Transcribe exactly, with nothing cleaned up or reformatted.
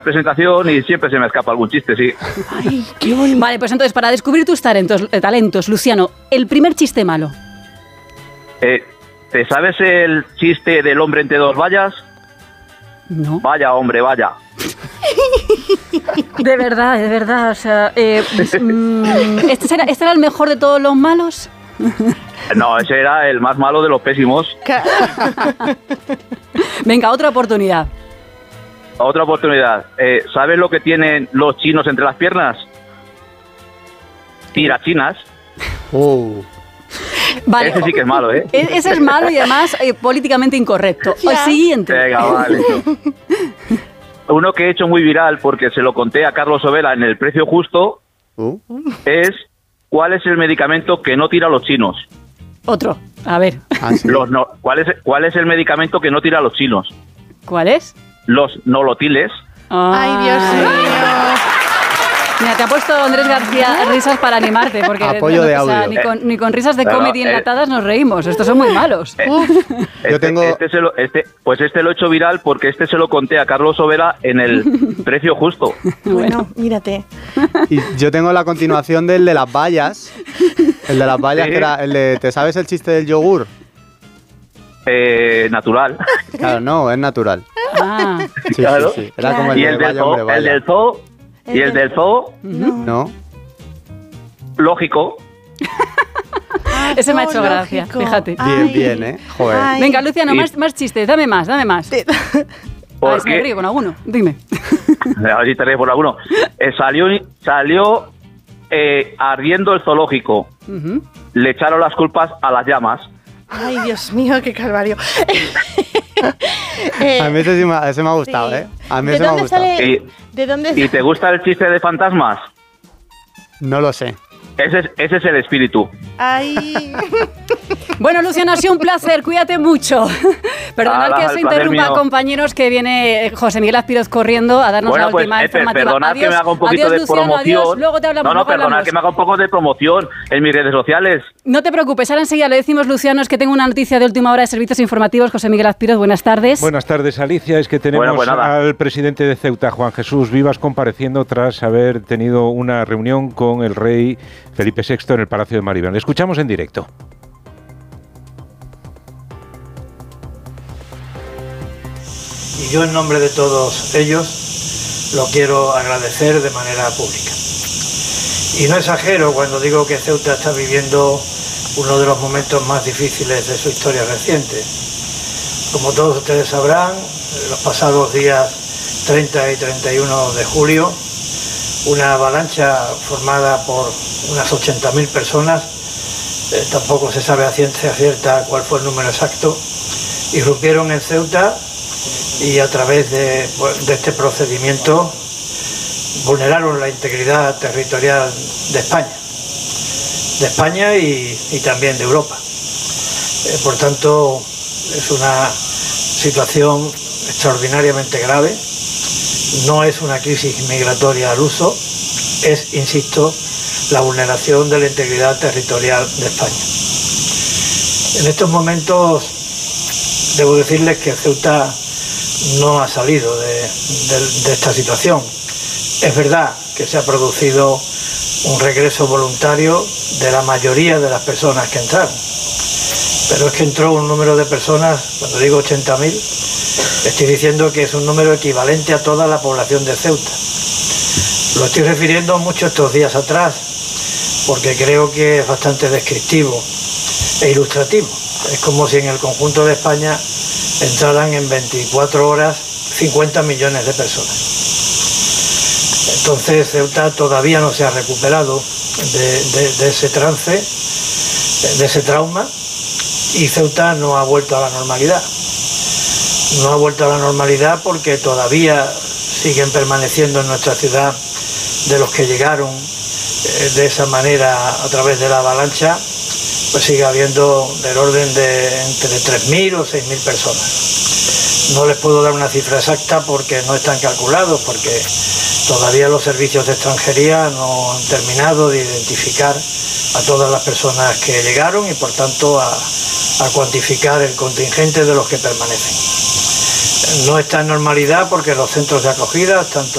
presentación y siempre se me escapa algún chiste, sí. Ay, qué bonito. Vale, pues entonces, para descubrir tus talentos, eh, talentos, Luciano, el primer chiste malo. Eh, ¿Te sabes el chiste del hombre entre dos vallas? No. Vaya, hombre, vaya. De verdad, de verdad, o sea, eh, ¿este, era, ¿este era el mejor de todos los malos? No, ese era el más malo de los pésimos. Venga, otra oportunidad. Otra oportunidad. Eh, ¿Sabes lo que tienen los chinos entre las piernas? Tirachinas. Oh. Vale. Ese sí que es malo, ¿eh? E- ese es malo y además eh, políticamente incorrecto. El siguiente. Venga, vale. Uno que he hecho muy viral porque se lo conté a Carlos Overa en El Precio Justo Uh. es ¿cuál es el medicamento que no tira a los chinos? Otro, a ver. Ah, sí. Los no, ¿cuál es, ¿Cuál es el medicamento que no tira a los chinos? ¿Cuál es? Los nolotiles. Ay, Dios mío. Mira, te ha puesto Andrés García risas para animarte, porque Apoyo de o sea, audio. ni, con, ni con risas de Pero, comedy eh, enlatadas nos reímos. Estos son muy malos. Eh, Este, Yo tengo- este se lo, este, pues este lo he hecho viral porque este se lo conté a Carlos Overa en El Precio Justo. Bueno, mírate. Y yo tengo la continuación del de las vallas. El de las vallas, Sí. que era el de, ¿te sabes el chiste del yogur? Eh, natural. Claro, no, es natural. Ah, Sí, Claro. sí, sí. Era Claro. como el Y de el del vaya, hombre, zoo, el vaya. del zoo, y el del zoo, No. lógico. ese me ha hecho Oh, gracia, lógico. fíjate. Bien, Ay. bien, ¿eh? Joder. Ay. Venga, Luciano, Y- más, más chistes, dame más, dame más. Sí. A ver si me Porque, río con alguno, dime. a ver si te ríes por alguno. Eh, salió salió eh, ardiendo el zoológico. Ujú. Le echaron las culpas a las llamas. Ay, Dios mío, qué calvario. Eh, A mí ese, sí me, ese me ha gustado, sí. ¿eh? A mí ¿De ese me ha dónde gustado. sale? Y- ¿De dónde ¿Y te gusta el chiste de fantasmas? No lo sé. Ese es, ese es el espíritu. Ay. Bueno, Luciano, ha sido un placer, cuídate mucho. Perdonad Hala, que os el placer interrumpa, mío. compañeros, que viene eh, José Miguel Azpiroz corriendo a darnos Bueno, la pues, última eh, informativa. perdonad Adiós, que me haga un poquito adiós, de Luciano, promoción. adiós. Luego te hablamos. no, no, luego perdonad hablamos. que me haga un poco de promoción en mis redes sociales. No te preocupes, ahora enseguida le decimos, Luciano, es que tengo una noticia de última hora de servicios informativos. José Miguel Azpiroz, buenas tardes. Buenas tardes, Alicia. Es que tenemos Bueno, pues nada. al presidente de Ceuta, Juan Jesús Vivas, compareciendo tras haber tenido una reunión con el rey Felipe sexto en el Palacio de Maribel. Le escuchamos en directo. Y yo en nombre de todos ellos lo quiero agradecer de manera pública. Y no exagero cuando digo que Ceuta está viviendo uno de los momentos más difíciles de su historia reciente. Como todos ustedes sabrán, los pasados días treinta y treinta y uno de julio, una avalancha formada por unas ochenta mil personas, eh, tampoco se sabe a ciencia cierta cuál fue el número exacto, irrumpieron en Ceuta y a través de, de este procedimiento vulneraron la integridad territorial de España, de España y, y también de Europa. Eh, por tanto, es una situación extraordinariamente grave, no es una crisis migratoria al uso, es, insisto, la vulneración de la integridad territorial de España. En estos momentos debo decirles que Ceuta no ha salido de, de, de esta situación. Es verdad que se ha producido un regreso voluntario de la mayoría de las personas que entraron, pero es que entró un número de personas, cuando digo ochenta mil, estoy diciendo que es un número equivalente a toda la población de Ceuta. Lo estoy refiriendo mucho estos días atrás, porque creo que es bastante descriptivo e ilustrativo. Es como si en el conjunto de España entraran en veinticuatro horas cincuenta millones de personas. Entonces Ceuta todavía no se ha recuperado de, de, de ese trance, de ese trauma, y Ceuta no ha vuelto a la normalidad. No ha vuelto a la normalidad porque todavía siguen permaneciendo en nuestra ciudad de los que llegaron eh, de esa manera a través de la avalancha, pues sigue habiendo del orden de entre tres mil o seis mil personas. No les puedo dar una cifra exacta porque no están calculados, porque todavía los servicios de extranjería no han terminado de identificar a todas las personas que llegaron y por tanto a, a cuantificar el contingente de los que permanecen. No está en normalidad porque los centros de acogida, tanto